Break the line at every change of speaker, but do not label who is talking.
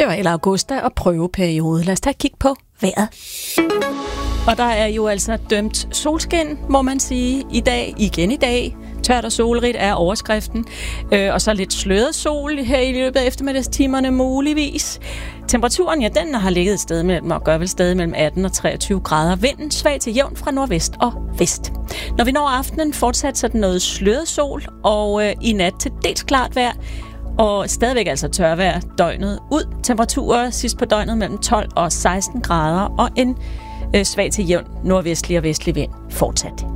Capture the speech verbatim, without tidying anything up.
Det var Ella Augusta og prøveperiode. Lad os tage et kig på vejret. Og der er jo altså dømt solskin, må man sige, i dag, igen i dag. Tørt og solrigt er overskriften. Øh, og så lidt sløret sol her i løbet af eftermiddagstimerne muligvis. Temperaturen, ja, den har ligget et sted mellem, og gør vel stadig mellem atten og treogtyve grader. Vinden svag til jævn fra nordvest og vest. Når vi når aftenen, fortsat sådan noget sløret sol, og øh, i nat til dels klart vejr. Og stadigvæk altså tørvejr døgnet ud. Temperaturer sidst på døgnet mellem tolv og seksten grader, og en øh, svag til jævn nordvestlig og vestlig vind fortsat